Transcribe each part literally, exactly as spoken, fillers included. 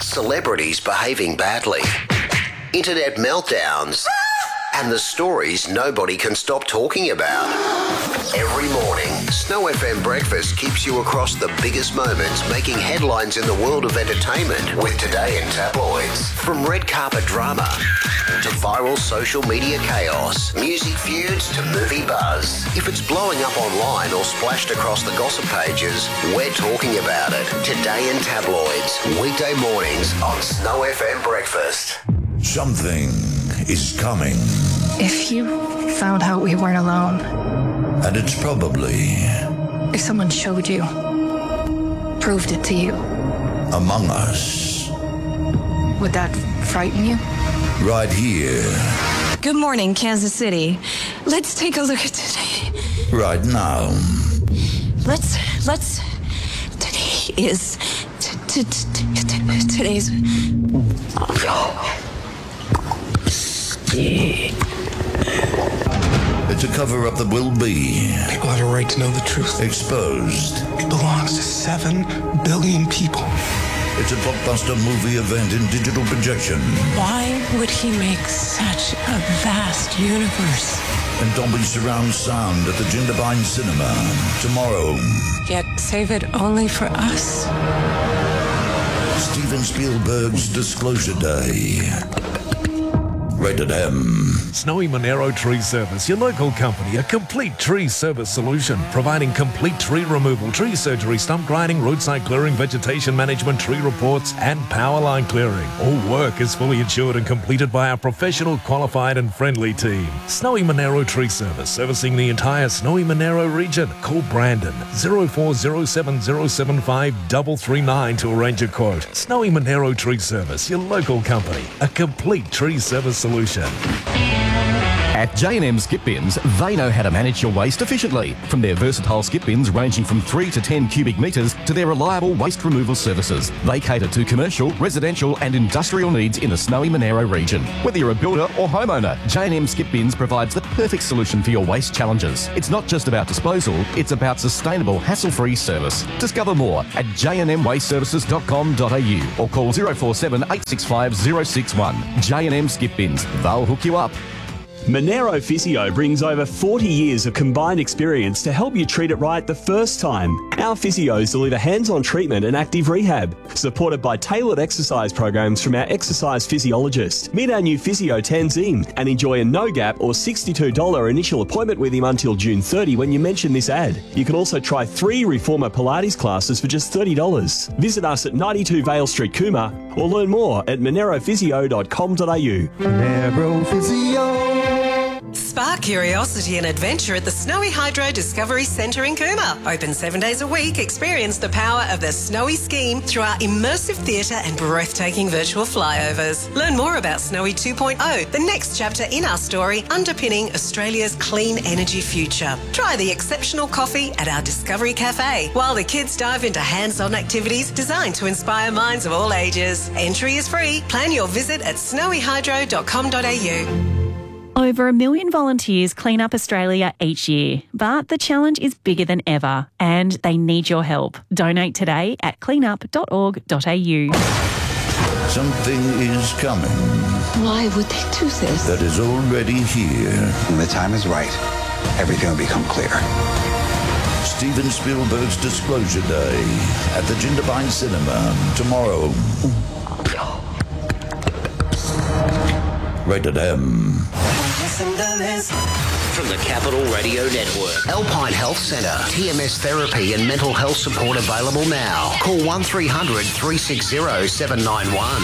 celebrities behaving badly, internet meltdowns, and the stories nobody can stop talking about. Every morning, Snow F M Breakfast keeps you across the biggest moments making headlines in the world of entertainment with Today in Tabloids. From red carpet drama to viral social media chaos, music feuds to movie buzz. If it's blowing up online or splashed across the gossip pages, we're talking about it. Today in Tabloids, weekday mornings on Snow F M Breakfast. Something is coming. If you found out we weren't alone. And it's probably... If someone showed you, proved it to you. Among Us. Would that frighten you? Right here. Good morning, Kansas City. Let's take a look at today. Right now. Let's, let's, today is, t- t- t- t- today's... It's a cover-up that will be... People have a right to know the truth. Exposed. It belongs to seven billion people. It's a blockbuster movie event in digital projection. Why would he make such a vast universe? And Dolby Surround Sound at the Jindabyne Cinema tomorrow. Yet save it only for us? Steven Spielberg's Disclosure Day. Rated M. Snowy Monero Tree Service, your local company, a complete tree service solution, providing complete tree removal, tree surgery, stump grinding, roadside clearing, vegetation management, tree reports, and power line clearing. All work is fully insured and completed by our professional, qualified, and friendly team. Snowy Monero Tree Service, servicing the entire Snowy Monero region. Call Brandon zero four zero seven zero seven five three three nine to arrange a quote. Snowy Monero Tree Service, your local company, a complete tree service solution. Solution. At J and M Skip Bins, they know how to manage your waste efficiently. From their versatile skip bins ranging from three to ten cubic metres to their reliable waste removal services, they cater to commercial, residential and industrial needs in the Snowy Monero region. Whether you're a builder or homeowner, J and M Skip Bins provides the perfect solution for your waste challenges. It's not just about disposal, it's about sustainable, hassle-free service. Discover more at j and m waste services dot com dot a u or call zero four seven eight six five zero six one. J and M Skip Bins, they'll hook you up. Monero Physio brings over forty years of combined experience to help you treat it right the first time. Our physios deliver hands-on treatment and active rehab, supported by tailored exercise programs from our exercise physiologist. Meet our new physio Tanzim and enjoy a no-gap or sixty-two dollars initial appointment with him until June thirtieth when you mention this ad. You can also try three Reformer Pilates classes for just thirty dollars. Visit us at ninety-two Vale Street, Cooma, or learn more at monero physio dot com dot a u. Monero Physio. Spark curiosity and adventure at the Snowy Hydro Discovery Centre in Cooma. Open seven days a week, experience the power of the Snowy scheme through our immersive theatre and breathtaking virtual flyovers. Learn more about Snowy two point oh, the next chapter in our story underpinning Australia's clean energy future. Try the exceptional coffee at our Discovery Cafe, while the kids dive into hands-on activities designed to inspire minds of all ages. Entry is free. Plan your visit at snowy hydro dot com dot a u. Over a million volunteers clean up Australia each year, but the challenge is bigger than ever and they need your help. Donate today at cleanup dot org dot a u. Something is coming. Why would they do this? That is already here. When the time is right, everything will become clear. Steven Spielberg's Disclosure Day at the Jindabyne Cinema tomorrow. Rated M. From the Capital Radio Network, Alpine Health Centre, T M S therapy and mental health support available now. Call one three hundred three six zero seven nine one.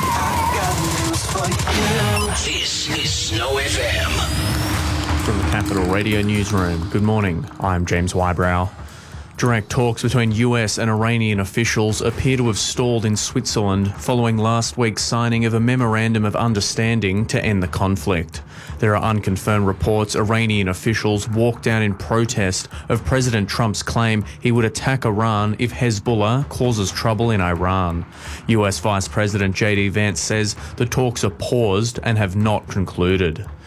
This is Snow F M. From the Capital Radio Newsroom, good morning. I'm James Wybrow. Direct talks between U S and Iranian officials appear to have stalled in Switzerland following last week's signing of a memorandum of understanding to end the conflict. There are unconfirmed reports Iranian officials walked out in protest of President Trump's claim he would attack Iran if Hezbollah causes trouble in Iran. U S Vice President J D Vance says the talks are paused and have not concluded.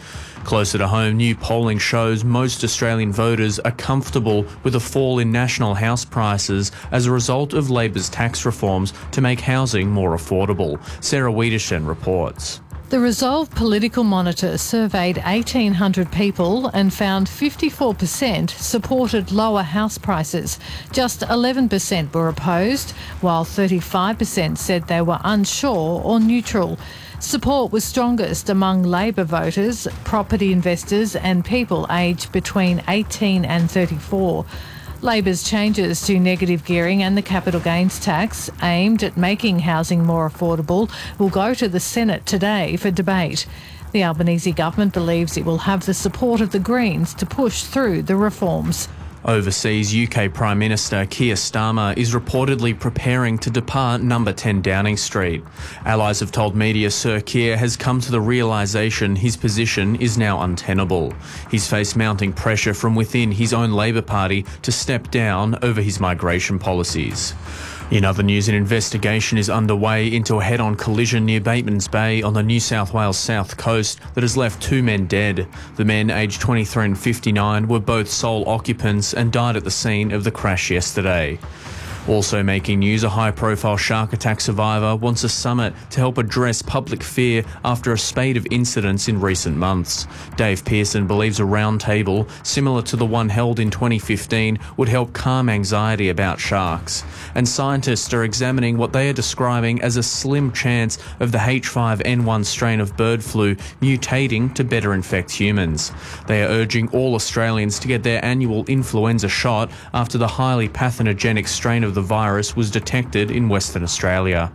Closer to home, new polling shows most Australian voters are comfortable with a fall in national house prices as a result of Labor's tax reforms to make housing more affordable. Sarah Wiedershen reports. The Resolve Political Monitor surveyed eighteen hundred people and found fifty-four percent supported lower house prices. Just eleven percent were opposed, while thirty-five percent said they were unsure or neutral. Support was strongest among Labor voters, property investors and people aged between eighteen and thirty-four. Labor's changes to negative gearing and the capital gains tax, aimed at making housing more affordable, will go to the Senate today for debate. The Albanese government believes it will have the support of the Greens to push through the reforms. Overseas, U K Prime Minister Keir Starmer is reportedly preparing to depart number ten Downing Street. Allies have told media Sir Keir has come to the realisation his position is now untenable. He's faced mounting pressure from within his own Labor Party to step down over his migration policies. In other news, an investigation is underway into a head-on collision near Batemans Bay on the New South Wales south coast that has left two men dead. The men, aged twenty-three and fifty-nine, were both sole occupants and died at the scene of the crash yesterday. Also making news, a high-profile shark attack survivor wants a summit to help address public fear after a spate of incidents in recent months. Dave Pearson believes a round table, similar to the one held in twenty fifteen, would help calm anxiety about sharks. And scientists are examining what they are describing as a slim chance of the H five N one strain of bird flu mutating to better infect humans. They are urging all Australians to get their annual influenza shot after the highly pathogenic strain of the virus was detected in Western Australia.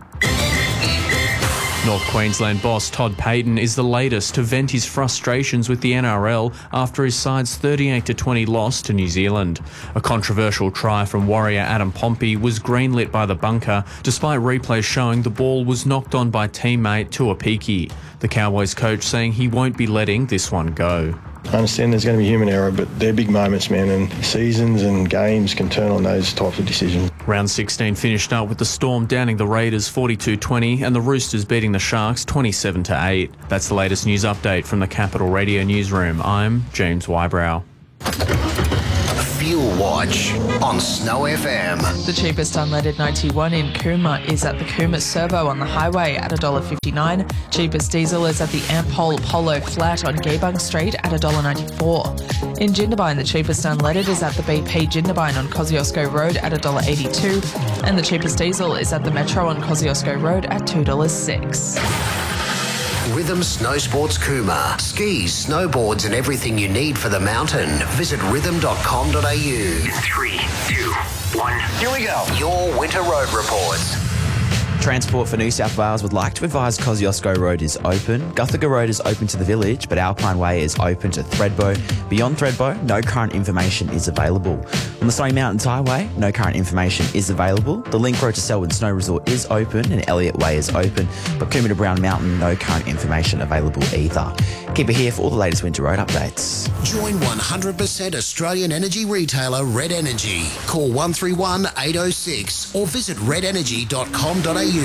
North Queensland boss Todd Payten is the latest to vent his frustrations with the N R L after his side's thirty-eight to twenty loss to New Zealand. A controversial try from Warrior Adam Pompey was greenlit by the bunker, despite replays showing the ball was knocked on by teammate Tuapiki. The Cowboys coach saying he won't be letting this one go. I understand there's going to be human error, but they're big moments, man, and seasons and games can turn on those types of decisions. Round sixteen finished up with the Storm downing the Raiders forty-two twenty and the Roosters beating the Sharks twenty-seven to eight. That's the latest news update from the Capital Radio newsroom. I'm James Wybrow. Fuel Watch on Snow F M. The cheapest unleaded ninety-one in Cooma is at the Cooma Servo on the highway at one dollar fifty-nine. Cheapest diesel is at the Ampol Polo Flat on Geebung Street at one dollar ninety-four. In Jindabyne, the cheapest unleaded is at the B P Jindabyne on Kosciuszko Road at one dollar eighty-two. And the cheapest diesel is at the Metro on Kosciuszko Road at two dollars six. Rhythm Snow Sports Cooma. Skis, snowboards and everything you need for the mountain. Visit rhythm dot com dot a u. Three, two, one. Here we go. Your winter road reports. Transport for New South Wales would like to advise Kosciuszko Road is open. Guthaga Road is open to the village, but Alpine Way is open to Thredbo. Beyond Thredbo, no current information is available. On the Snowy Mountains Highway, no current information is available. The Link Road to Selwyn Snow Resort is open and Elliott Way is open, but Cooma to Brown Mountain, no current information available either. Keep it here for all the latest winter road updates. Join one hundred percent Australian energy retailer Red Energy. Call one three one, eight oh six or visit red energy dot com dot a u.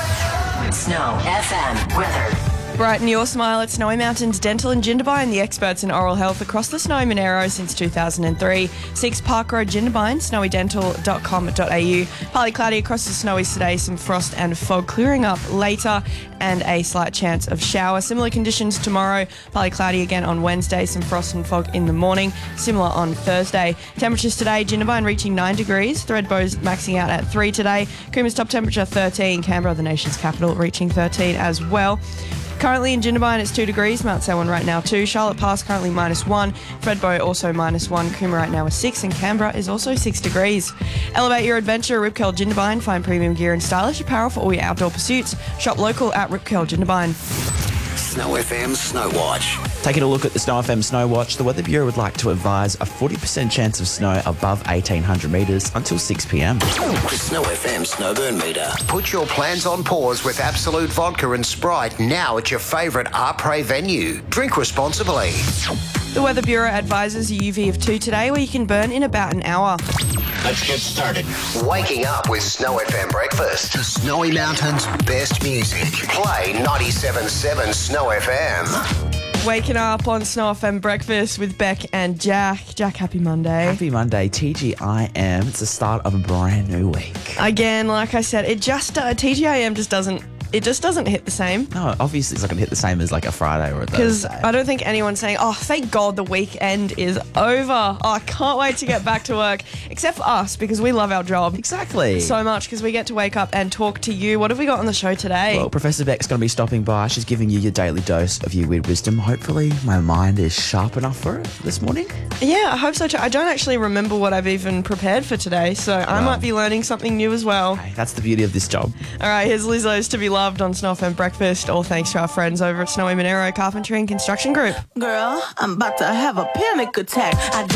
Snow F M weather. Brighten your smile at Snowy Mountains Dental and Jindabyne, the experts in oral health across the Snowy Monaro since two thousand three. six Park Road, Jindabyne, snowy dental dot com dot a u. Partly cloudy across the Snowies today, some frost and fog clearing up later and a slight chance of shower. Similar conditions tomorrow, partly cloudy again on Wednesday, some frost and fog in the morning, similar on Thursday. Temperatures today, Jindabyne reaching nine degrees, Thredbo's maxing out at three today, Cooma's top temperature thirteen, Canberra, the nation's capital, reaching thirteen as well. Currently in Jindabyne, it's two degrees. Mount Selwyn right now two. Charlotte Pass currently minus one. Thredbo also minus one. Cooma right now is six. And Canberra is also six degrees. Elevate your adventure. Rip Curl Jindabyne. Find premium gear and stylish apparel for all your outdoor pursuits. Shop local at Rip Curl Jindabyne. Snow F M Snow Watch. Taking a look at the Snow F M Snow Watch, the Weather Bureau would like to advise a forty percent chance of snow above eighteen hundred metres until six p m. The Snow F M Snowburn Meter. Put your plans on pause with Absolute Vodka and Sprite now at your favourite Arpre venue. Drink responsibly. The Weather Bureau advises a U V of two today where you can burn in about an hour. Let's get started. Waking up with Snow F M Breakfast. The Snowy Mountains' best music. Play ninety-seven point seven Snow F M. Waking up on Snow F M Breakfast with Beck and Jack. Jack, happy Monday. Happy Monday. T G I M. It's the start of a brand new week. Again, like I said, it just, uh, T G I M just doesn't, it just doesn't hit the same. No, obviously it's not going to hit the same as like a Friday or a Because Thursday. I don't think anyone's saying, oh, thank God the weekend is over. Oh, I can't wait to get back to work. Except for us, because we love our job. Exactly. So much, because we get to wake up and talk to you. What have we got on the show today? Well, Professor Beck's going to be stopping by. She's giving you your daily dose of your weird wisdom. Hopefully my mind is sharp enough for it this morning. Yeah, I hope so too. I don't actually remember what I've even prepared for today, so I Well. might be learning something new as well. Hey, that's the beauty of this job. All right, here's Lizzo's To Be Loved on Snow F M Breakfast, all thanks to our friends over at Snowy Monero Carpentry and Construction Group. Girl, I'm about to have a panic attack. I